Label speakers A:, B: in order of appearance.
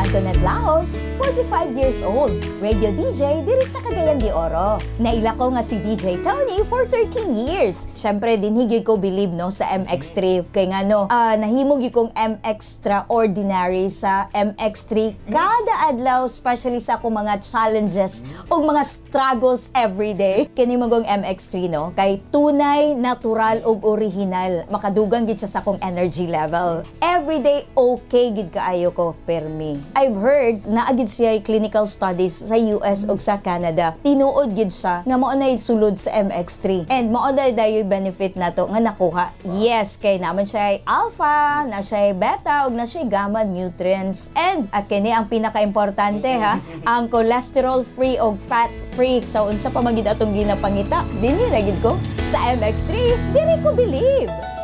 A: Antoinette Laos, 45 years old, radio DJ diri sa Cagayan de Oro. Naila ko nga si DJ Tony for 13 years. Syempre din higit ko believe no sa MX3 kay nga no, nahimog kong Extraordinary sa MX3 kada adlaw, especially sa akong mga challenges ug mga struggles everyday. Kini magong MX3 no, kay tunay, natural ug original. Makadugang gid siya sa akong energy level. Everyday okay gid kaayo ko permi. I've heard na agid siya clinical studies sa US ug sa Canada. Tinuod gid siya nga mao na sulod sa MX3. And mao na dayoy benefit nato nga nakuha. Yes, kay naman siya alpha, na siya beta ug na siya gamma nutrients. And kini ang pinaka-importante ha, ang cholesterol free ug fat free. So unsa pa magid atong ginapangita? Dinhi na gid ko sa MX3. Dili ko believe.